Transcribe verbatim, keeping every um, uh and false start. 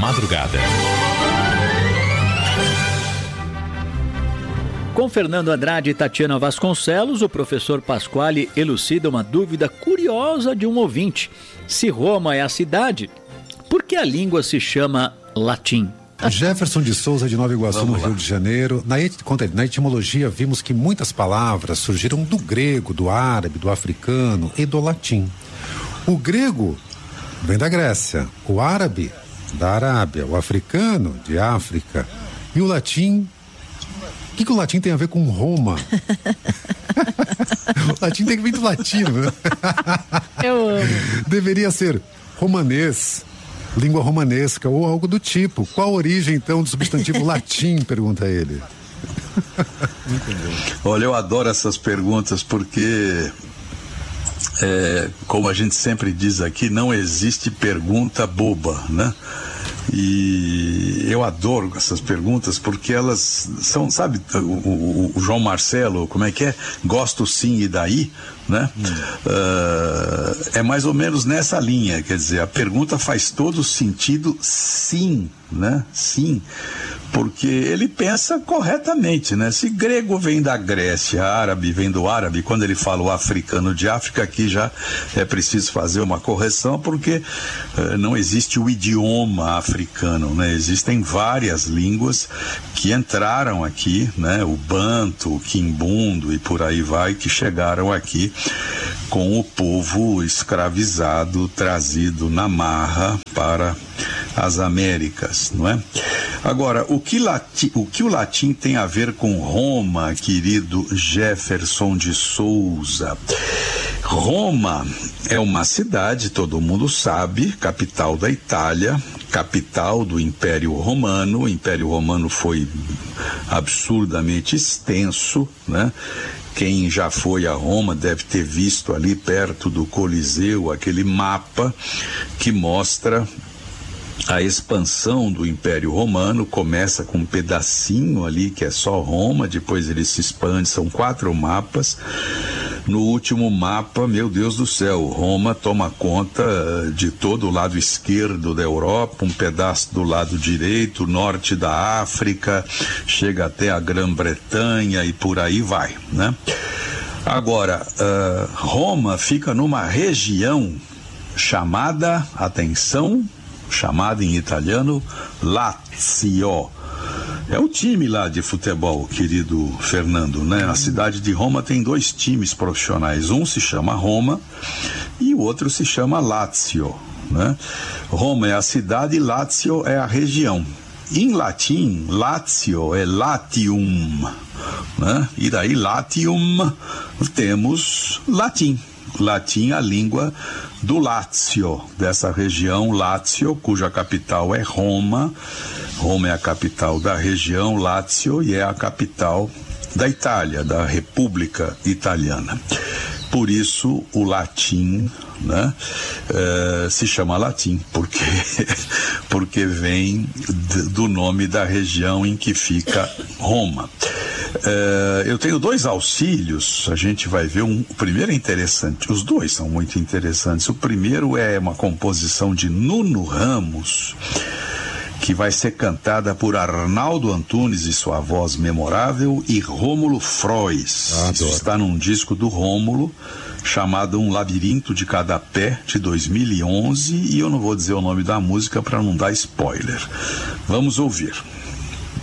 madrugada. Com Fernando Andrade e Tatiana Vasconcelos, o professor Pasquale elucida uma dúvida curiosa de um ouvinte. Se Roma é a cidade, por que a língua se chama latim? Jefferson de Souza, de Nova Iguaçu, no Rio de Janeiro. Na, et... na etimologia, vimos que muitas palavras surgiram do grego, do árabe, do africano e do latim. O grego vem da Grécia, o árabe da Arábia, o africano de África e o latim. O que, que o latim tem a ver com Roma? O latim tem que vir do latino, né? Eu amo. Deveria ser romanês, língua romanesca ou algo do tipo. Qual a origem, então, do substantivo latim? Pergunta ele. Olha, eu adoro essas perguntas porque, é, como a gente sempre diz aqui, não existe pergunta boba, né? E eu adoro essas perguntas porque elas são, sabe, o, o, o João Marcelo, como é que é? Gosto sim e daí, né? Hum. Uh, é mais ou menos nessa linha, quer dizer, a pergunta faz todo sentido, sim, né? Sim, porque ele pensa corretamente, né? Se grego vem da Grécia, árabe vem do árabe, quando ele fala o africano de África, aqui já é preciso fazer uma correção, porque uh, não existe o idioma africano, né? Existem várias línguas que entraram aqui, né? O banto, o quimbundo e por aí vai, que chegaram aqui com o povo escravizado, trazido na marra para as Américas, não é? Agora, o que, lati, o que o latim tem a ver com Roma, querido Jefferson de Souza? Roma é uma cidade, todo mundo sabe, capital da Itália, capital do Império Romano. O Império Romano foi absurdamente extenso, né? Quem já foi a Roma deve ter visto ali perto do Coliseu aquele mapa que mostra a expansão do Império Romano. Começa com um pedacinho ali que é só Roma, depois ele se expande, são quatro mapas. No último mapa, meu Deus do céu, Roma toma conta de todo o lado esquerdo da Europa, um pedaço do lado direito, norte da África, chega até a Grã-Bretanha e por aí vai, né? Agora, uh, Roma fica numa região chamada, atenção, chamada em italiano Lazio. É o time lá de futebol, querido Fernando, né? A cidade de Roma tem dois times profissionais. Um se chama Roma e o outro se chama Lazio, né? Roma é a cidade e Lazio é a região. Em latim, Lazio é Latium, né? E daí Latium temos latim. Latim, a língua do Lácio, dessa região Lácio, cuja capital é Roma. Roma é a capital da região Lácio e é a capital da Itália, da República Italiana. Por isso o latim, né, eh, se chama latim, porque, porque vem do nome da região em que fica Roma. Uh, eu tenho dois auxílios, a gente vai ver um, o primeiro é interessante, os dois são muito interessantes. O primeiro é uma composição de Nuno Ramos, que vai ser cantada por Arnaldo Antunes e sua voz memorável e Rômulo Frois. Ah, isso está num disco do Rômulo chamado Um Labirinto de Cada Pé, de dois mil e onze, e eu não vou dizer o nome da música para não dar spoiler. Vamos ouvir.